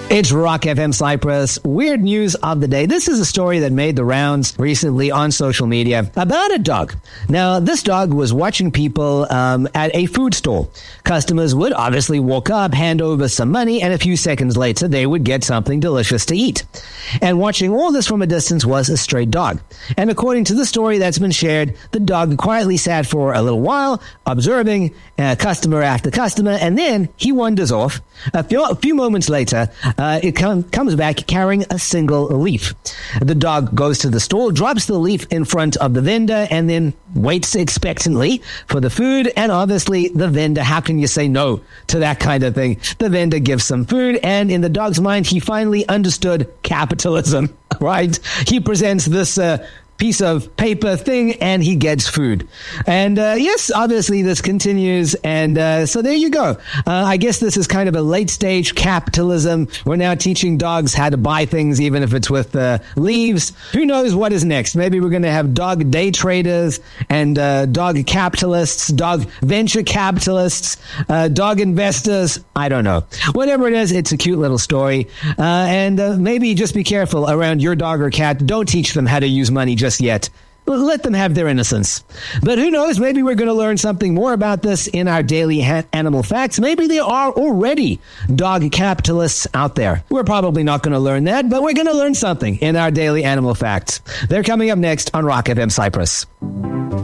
It's Rock FM Cyprus. Weird news of the day. This is a story that made the rounds recently on social media about a dog. Now, this dog was watching people at a food stall. Customers would obviously walk up, hand over some money, and a few seconds later, they would get something delicious to eat. And watching all this from a distance was a stray dog. And according to the story that's been shared, the dog quietly sat for a little while, observing customer after customer, and then he wanders off. A few moments later, it comes back carrying a single leaf. The dog goes to the stall, drops the leaf in front of the vendor, and then waits expectantly for the food. And obviously, the vendor, how can you say no to that kind of thing? The vendor gives some food, and in the dog's mind, he finally understood capitalism, right? He presents this piece of paper thing, and he gets food. And yes, obviously this continues, and so there you go. I guess this is kind of a late stage capitalism. We're now teaching dogs how to buy things, even if it's with leaves. Who knows what is next? Maybe we're going to have dog day traders and dog capitalists, dog venture capitalists, dog investors. I don't know. Whatever it is, it's a cute little story. And maybe just be careful around your dog or cat. Don't teach them how to use money just yet. Let them have their innocence. But who knows, maybe we're going to learn something more about this in our daily animal facts. Maybe there are already dog capitalists out there. We're probably not going to learn that, but we're going to learn something in our daily animal facts. They're coming up next on Rock FM Cyprus.